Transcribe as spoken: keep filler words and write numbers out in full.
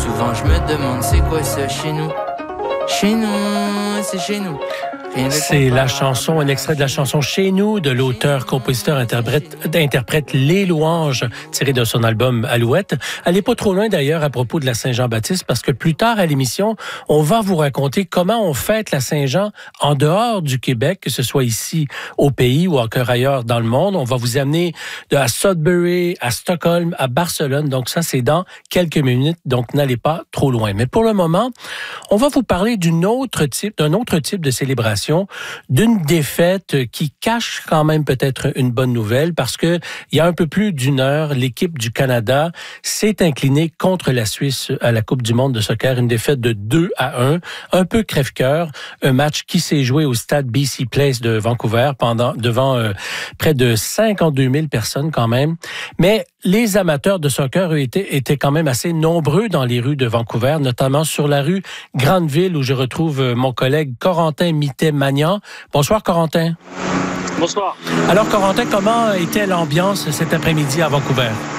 Souvent je me demande c'est quoi ça chez nous. Chez nous, c'est chez nous. C'est la chanson, un extrait de la chanson Chez nous de l'auteur, compositeur, interprète, interprète Les Louanges, tiré de son album Alouette. Allez pas trop loin d'ailleurs à propos de la Saint-Jean-Baptiste, parce que plus tard à l'émission, on va vous raconter comment on fête la Saint-Jean en dehors du Québec, que ce soit ici au pays ou encore ailleurs dans le monde. On va vous amener de, à Sudbury, à Stockholm, à Barcelone. Donc ça, c'est dans quelques minutes. Donc n'allez pas trop loin. Mais pour le moment, on va vous parler d'une autre type, d'un autre type de célébration, d'une défaite qui cache quand même peut-être une bonne nouvelle, parce que il y a un peu plus d'une heure, l'équipe du Canada s'est inclinée contre la Suisse à la Coupe du monde de soccer, une défaite de deux à un, un peu crève-cœur, un match qui s'est joué au stade B C Place de Vancouver pendant devant euh, près de cinquante-deux mille personnes quand même. Mais les amateurs de soccer eux, étaient, étaient quand même assez nombreux dans les rues de Vancouver, notamment sur la rue Grandeville, où je retrouve mon collègue Corentin Mittet-Magnan. Bonsoir, Corentin. Bonsoir. Alors, Corentin, comment était l'ambiance cet après-midi à Vancouver?